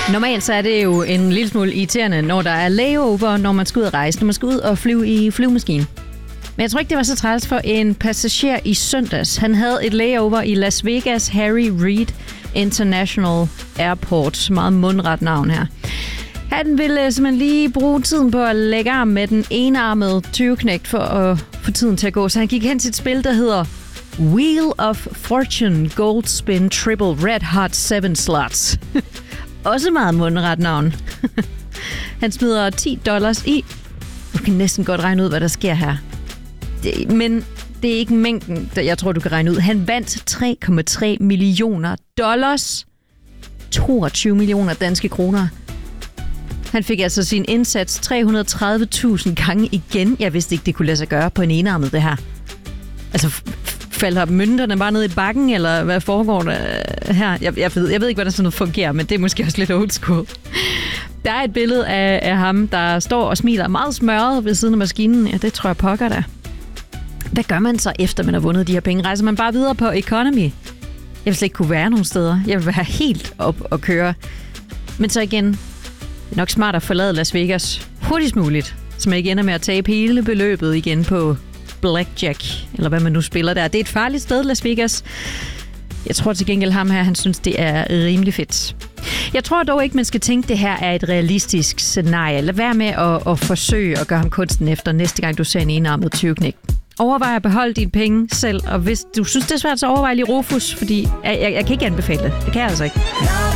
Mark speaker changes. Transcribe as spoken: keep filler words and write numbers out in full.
Speaker 1: Normalt så er det jo en lille smule irriterende, når der er layover, når man skal ud og rejse, når man skal ud og flyve i flyvemaskinen. Men jeg tror ikke, det var så træls for en passager i søndags. Han havde et layover i Las Vegas Harry Reid International Airport. Meget mundret navn her. Han ville simpelthen lige bruge tiden på at lægge arm med den enarmede tyveknægt for at få tiden til at gå. Så han gik hen til et spil, der hedder Wheel of Fortune Gold Spin Triple Red Hot seven Slots. Også meget mundret navn. Han smider ti dollars i. Du kan næsten godt regne ud, hvad der sker her. Det, men det er ikke mængden, der jeg tror, du kan regne ud. Han vandt tre komma tre millioner dollars. toogtyve millioner danske kroner. Han fik altså sin indsats tre hundrede og tredive tusind gange igen. Jeg vidste ikke, det kunne lade sig gøre på en enarmet, det her. Altså, falder mønterne bare ned i bakken, eller hvad foregår der her? Jeg, jeg, ved, jeg ved ikke, hvordan sådan noget fungerer, men det er måske også lidt old school. Der er et billede af, af ham, der står og smiler meget smørret ved siden af maskinen. Ja, det tror jeg pokker da. Hvad gør man så, efter man har vundet de her penge? Rejser man bare videre på economy? Jeg vil slet ikke kunne være nogen steder. Jeg vil være helt op og køre. Men så igen, det er nok smart at forlade Las Vegas hurtigst muligt, så man ikke ender med at tabe hele beløbet igen på blackjack, eller hvad man nu spiller der. Det er et farligt sted, Las Vegas. Jeg tror til gengæld ham her, han synes, det er rimelig fedt. Jeg tror dog ikke, man skal tænke, det her er et realistisk scenarie. Lad være med at, at forsøge at gøre ham kunsten efter næste gang, du ser en enarmet tyveknægt. Overvej at beholde dine penge selv, og hvis du synes, det er svært, så overvej lige Rufus, fordi jeg, jeg, jeg kan ikke anbefale det. Det kan jeg altså ikke.